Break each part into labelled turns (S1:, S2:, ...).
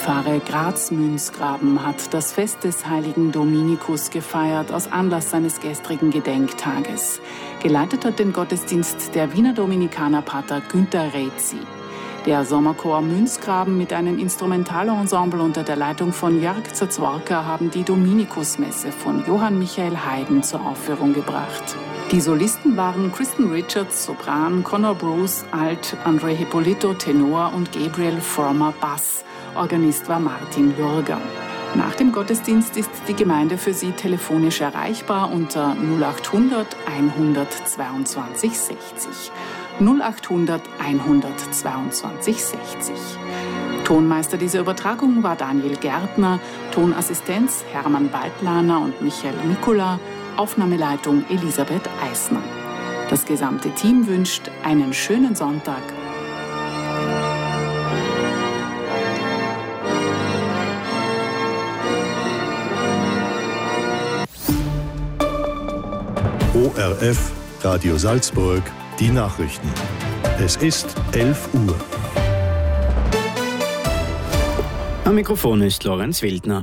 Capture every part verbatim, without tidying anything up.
S1: Pfarre Graz-Münzgraben hat das Fest des heiligen Dominikus gefeiert aus Anlass seines gestrigen Gedenktages. Geleitet hat den Gottesdienst der Wiener Dominikanerpater Günter Rezi. Der Sommerchor Münzgraben mit einem Instrumentalensemble unter der Leitung von Jörg Zazworka haben die Dominikusmesse von Johann Michael Haydn zur Aufführung gebracht. Die Solisten waren Kristen Richards, Sopran, Conor Bruce, Alt, André Hippolito, Tenor und Gabriel Frommer, Bass. Organist war Martin Lürger. Nach dem Gottesdienst ist die Gemeinde für Sie telefonisch erreichbar unter null achthundert hundertzweiundzwanzig sechzig. null achthundert hundertzweiundzwanzig sechzig. Tonmeister dieser Übertragung war Daniel Gärtner, Tonassistenz Hermann Baltlaner und Michael Mikula, Aufnahmeleitung Elisabeth Eisner. Das gesamte Team wünscht einen schönen Sonntag.
S2: O R F, Radio Salzburg, die Nachrichten. Es ist elf Uhr.
S3: Am Mikrofon ist Lorenz Wildner.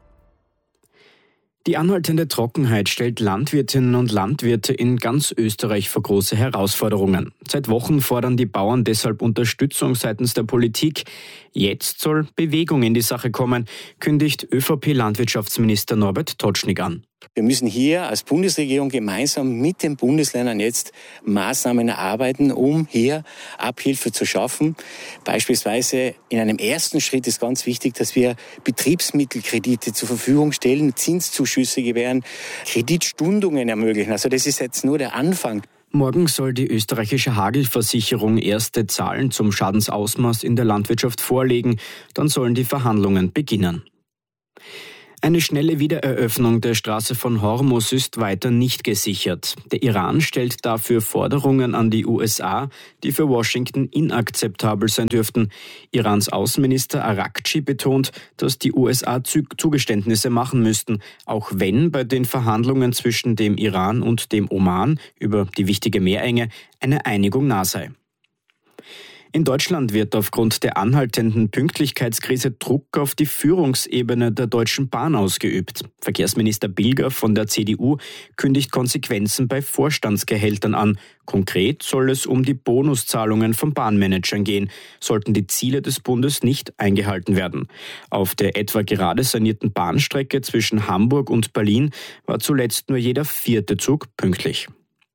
S3: Die anhaltende Trockenheit stellt Landwirtinnen und Landwirte in ganz Österreich vor große Herausforderungen. Seit Wochen fordern die Bauern deshalb Unterstützung seitens der Politik. Jetzt soll Bewegung in die Sache kommen, kündigt ÖVP-Landwirtschaftsminister Norbert Totschnig an.
S4: Wir müssen hier als Bundesregierung gemeinsam mit den Bundesländern jetzt Maßnahmen erarbeiten, um hier Abhilfe zu schaffen. Beispielsweise in einem ersten Schritt ist ganz wichtig, dass wir Betriebsmittelkredite zur Verfügung stellen, Zinszuschüsse gewähren, Kreditstundungen ermöglichen. Also das ist jetzt nur der Anfang.
S3: Morgen soll die österreichische Hagelversicherung erste Zahlen zum Schadensausmaß in der Landwirtschaft vorlegen. Dann sollen die Verhandlungen beginnen. Eine schnelle Wiedereröffnung der Straße von Hormuz ist weiter nicht gesichert. Der Iran stellt dafür Forderungen an die U S A, die für Washington inakzeptabel sein dürften. Irans Außenminister Arakci betont, dass die U S A Zugeständnisse machen müssten, auch wenn bei den Verhandlungen zwischen dem Iran und dem Oman über die wichtige Meerenge eine Einigung nah sei. In Deutschland wird aufgrund der anhaltenden Pünktlichkeitskrise Druck auf die Führungsebene der Deutschen Bahn ausgeübt. Verkehrsminister Bilger von der C D U kündigt Konsequenzen bei Vorstandsgehältern an. Konkret soll es um die Bonuszahlungen von Bahnmanagern gehen, sollten die Ziele des Bundes nicht eingehalten werden. Auf der etwa gerade sanierten Bahnstrecke zwischen Hamburg und Berlin war zuletzt nur jeder vierte Zug pünktlich.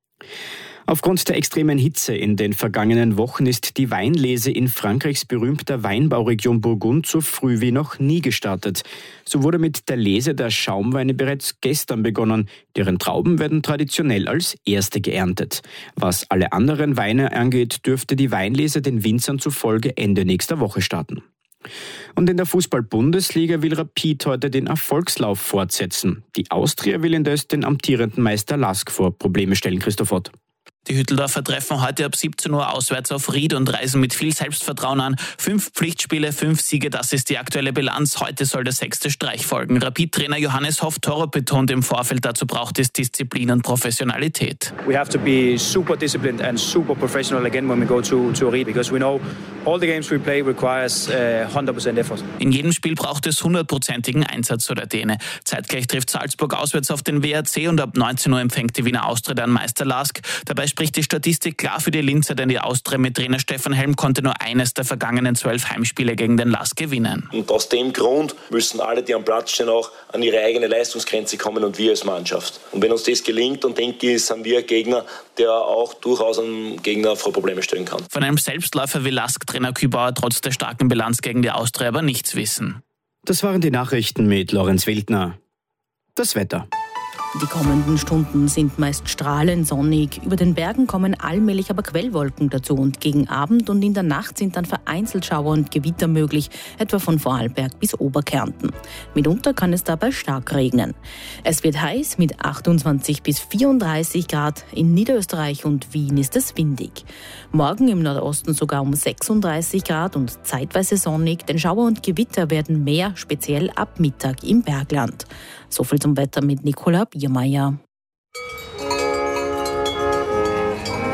S3: Aufgrund der extremen Hitze in den vergangenen Wochen ist die Weinlese in Frankreichs berühmter Weinbauregion Burgund so früh wie noch nie gestartet. So wurde mit der Lese der Schaumweine bereits gestern begonnen. Deren Trauben werden traditionell als erste geerntet. Was alle anderen Weine angeht, dürfte die Weinlese den Winzern zufolge Ende nächster Woche starten. Und in der Fußball-Bundesliga will Rapid heute den Erfolgslauf fortsetzen. Die Austria will indes den amtierenden Meister Lask vor Probleme stellen, Christoph Ott.
S5: Die Hütteldorfer treffen heute ab siebzehn Uhr auswärts auf Ried und reisen mit viel Selbstvertrauen an. Fünf Pflichtspiele, fünf Siege, das ist die aktuelle Bilanz. Heute soll der sechste Streich folgen. Rapid-Trainer Johannes Hoff-Toro betont im Vorfeld, dazu braucht es Disziplin und Professionalität.
S6: We have to be super disciplined and super professional again when we go to, to Ried, because we know all the games we play requires uh, one hundred percent effort.
S5: In jedem Spiel braucht es hundertprozentigen Einsatz, so der Däne. Zeitgleich trifft Salzburg auswärts auf den W R C und ab neunzehn Uhr empfängt die Wiener Austria dann Meister Lask. Dabei spricht die Statistik klar für die Linzer, denn die Austria mit Trainer Stefan Helm konnte nur eines der vergangenen zwölf Heimspiele gegen den Lask gewinnen.
S7: Und aus dem Grund müssen alle, die am Platz stehen, auch an ihre eigene Leistungsgrenze kommen und wir als Mannschaft. Und wenn uns das gelingt, dann denke ich, sind wir ein Gegner, der auch durchaus einen Gegner vor Probleme stellen kann.
S5: Von einem Selbstläufer wie Lask-Trainer Kübauer trotz der starken Bilanz gegen die Austria aber nichts wissen.
S3: Das waren die Nachrichten mit Lorenz Wildner. Das Wetter.
S8: Die kommenden Stunden sind meist strahlend sonnig. Über den Bergen kommen allmählich aber Quellwolken dazu und gegen Abend und in der Nacht sind dann vereinzelt Schauer und Gewitter möglich, etwa von Vorarlberg bis Oberkärnten. Mitunter kann es dabei stark regnen. Es wird heiß mit achtundzwanzig bis vierunddreißig Grad. In Niederösterreich und Wien ist es windig. Morgen im Nordosten sogar um sechsunddreißig Grad und zeitweise sonnig, denn Schauer und Gewitter werden mehr, speziell ab Mittag im Bergland. So viel zum Wetter mit Nicola Biermeier.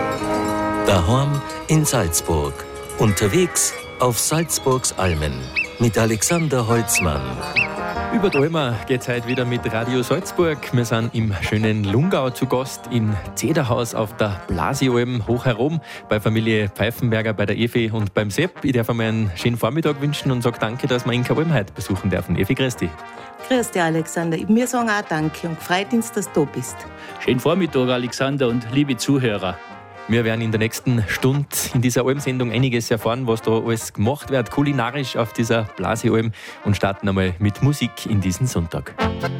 S9: Daheim in Salzburg. Unterwegs auf Salzburgs Almen. mit Alexander Holzmann.
S10: Über die Alma geht es heute wieder mit Radio Salzburg. Wir sind im schönen Lungau zu Gast im Zederhaus auf der Blasialm hoch herum bei Familie Pfeifenberger, bei der Evi und beim Sepp. Ich darf einmal einen schönen Vormittag wünschen und sage danke, dass wir Inka Alm heute besuchen dürfen. Evi, grüß dich.
S11: Grüß dich, Alexander. Wir sagen auch danke und freut uns, dass du da bist.
S12: Schönen Vormittag, Alexander, und liebe Zuhörer.
S10: Wir werden in der nächsten Stunde in dieser Almsendung einiges erfahren, was da alles gemacht wird, kulinarisch auf dieser Blasialm, und starten einmal mit Musik in diesen Sonntag.